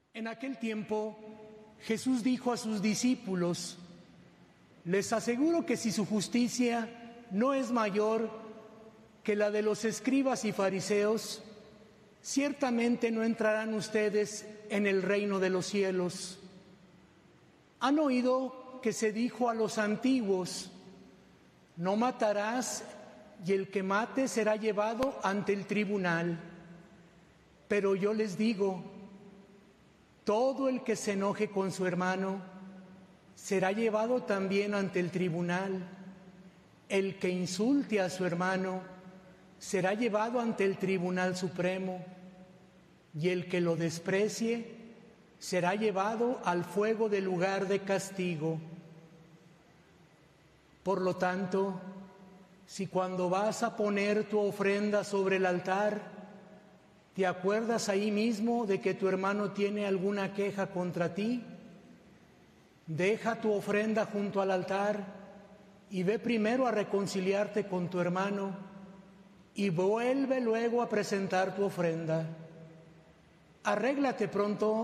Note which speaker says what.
Speaker 1: En aquel tiempo, Jesús dijo a sus discípulos: les aseguro que si su justicia no es mayor que la de los escribas y fariseos, ciertamente no entrarán ustedes en el reino de los cielos. Han oído que se dijo a los antiguos: no matarás, y el que mate será llevado ante el tribunal. Pero yo les digo, todo el que se enoje con su hermano será llevado también ante el tribunal. El que insulte a su hermano será llevado ante el Tribunal Supremo, y el que lo desprecie será llevado al fuego del lugar de castigo. Por lo tanto, si cuando vas a poner tu ofrenda sobre el altar, te acuerdas ahí mismo de que tu hermano tiene alguna queja contra ti, deja tu ofrenda junto al altar y ve primero a reconciliarte con tu hermano y vuelve luego a presentar tu ofrenda. Arréglate pronto